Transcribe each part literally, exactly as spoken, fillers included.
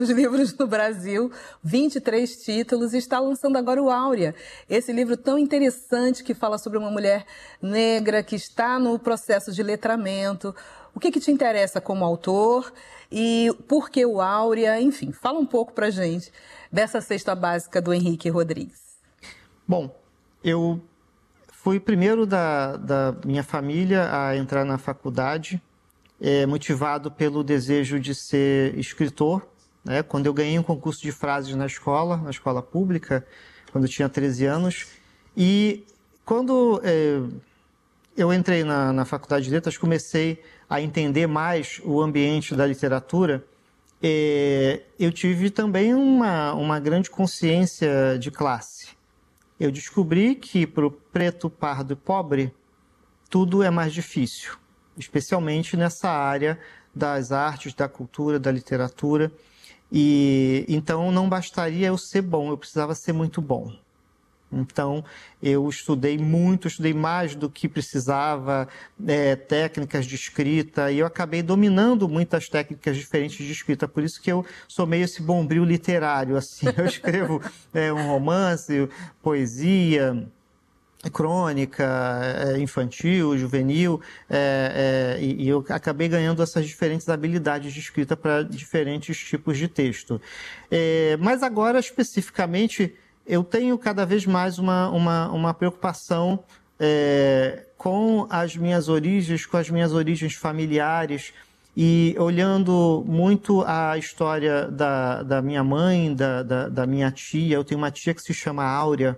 Os livros no Brasil, vinte e três títulos, e está lançando agora o Áurea, esse livro tão interessante que fala sobre uma mulher negra que está no processo de letramento. O que, que te interessa como autor e por que o Áurea? Enfim, fala um pouco pra gente dessa cesta básica do Henrique Rodrigues. Bom, eu fui primeiro da, da minha família a entrar na faculdade, é, motivado pelo desejo de ser escritor. Né? Quando eu ganhei um concurso de frases na escola, na escola pública, quando eu tinha treze anos. E quando é, eu entrei na, na Faculdade de Letras, comecei a entender mais o ambiente da literatura. É, eu tive também uma, uma grande consciência de classe. Eu descobri que para o preto, pardo e pobre, tudo é mais difícil, especialmente nessa área das artes, da cultura, da literatura. E então não bastaria eu ser bom, eu precisava ser muito bom. Então eu estudei muito, estudei mais do que precisava, é, técnicas de escrita, e eu acabei dominando muitas técnicas diferentes de escrita. Por isso que eu sou meio esse bombril literário, assim. Eu escrevo é, um romance, poesia, crônica, infantil, juvenil, é, é, e, e eu acabei ganhando essas diferentes habilidades de escrita para diferentes tipos de texto. É, mas agora, especificamente, eu tenho cada vez mais uma, uma, uma preocupação é, com as minhas origens, com as minhas origens familiares, e olhando muito a história da, da minha mãe, da, da, da minha tia. Eu tenho uma tia que se chama Áurea.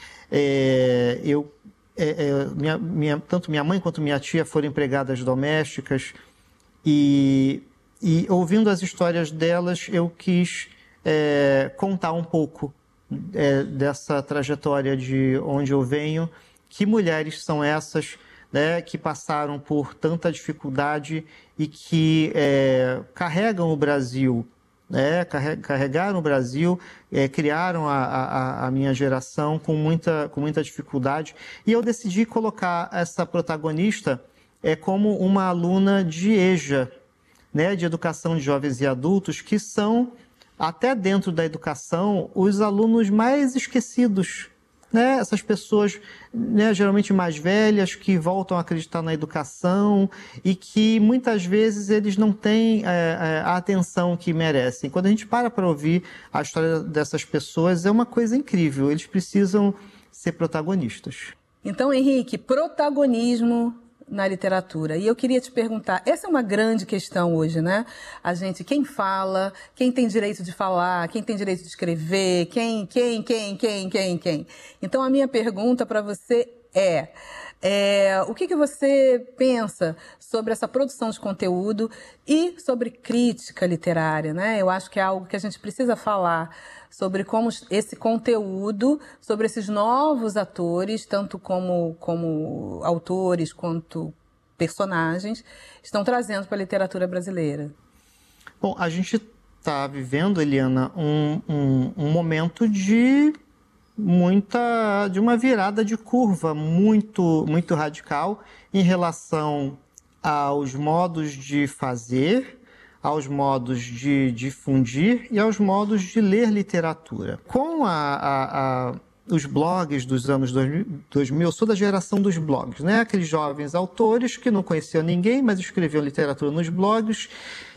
É, eu, é, é, minha, minha, tanto minha mãe quanto minha tia foram empregadas domésticas, e, e ouvindo as histórias delas, eu quis é, contar um pouco é, dessa trajetória de onde eu venho. Que mulheres são essas, né, que passaram por tanta dificuldade e que é, carregam o Brasil, né, carregaram o Brasil, é, criaram a, a, a minha geração com muita, com muita dificuldade. E eu decidi colocar essa protagonista é, como uma aluna de EJA, né, de Educação de Jovens e Adultos, que são, até dentro da educação, os alunos mais esquecidos. Né? Essas pessoas, né, geralmente mais velhas, que voltam a acreditar na educação e que muitas vezes eles não têm é, a atenção que merecem. Quando a gente para para ouvir a história dessas pessoas, é uma coisa incrível. Eles precisam ser protagonistas. Então, Henrique, protagonismo na literatura. E eu queria te perguntar, essa é uma grande questão hoje, né? A gente, quem fala, quem tem direito de falar, quem tem direito de escrever, quem, quem, quem, quem, quem, quem. Então, a minha pergunta para você é, é o que, que você pensa sobre essa produção de conteúdo e sobre crítica literária, né? Eu acho que é algo que a gente precisa falar sobre como esse conteúdo, sobre esses novos atores, tanto como, como autores quanto personagens, estão trazendo para a literatura brasileira. Bom, a gente está vivendo, Eliana, um, um, um momento de muita, de uma virada de curva muito, muito radical em relação aos modos de fazer, aos modos de difundir e aos modos de ler literatura. Com a, a, a, os blogs dos anos dois mil, eu sou da geração dos blogs, né? Aqueles jovens autores que não conheciam ninguém, mas escreviam literatura nos blogs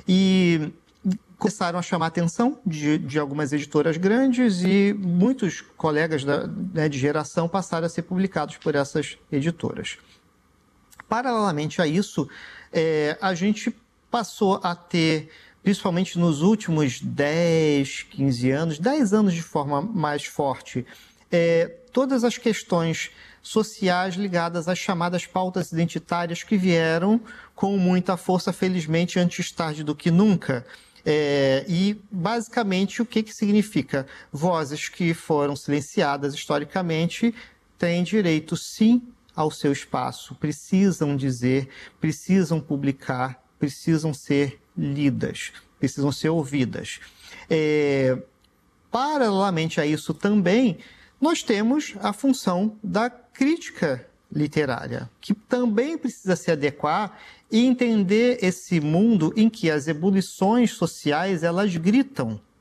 e começaram a chamar a atenção de, de algumas editoras grandes, e muitos colegas da, né, de geração passaram a ser publicados por essas editoras. Paralelamente a isso, é, a gente passou a ter, principalmente nos últimos dez, quinze anos, dez anos de forma mais forte, é, todas as questões sociais ligadas às chamadas pautas identitárias que vieram com muita força, felizmente, antes tarde do que nunca. É, e, basicamente, o que, que significa? Vozes que foram silenciadas historicamente têm direito, sim, ao seu espaço, precisam dizer, precisam publicar, precisam ser lidas, precisam ser ouvidas. É, paralelamente a isso também, nós temos a função da crítica literária, que também precisa se adequar e entender esse mundo em que as ebulições sociais, elas gritam.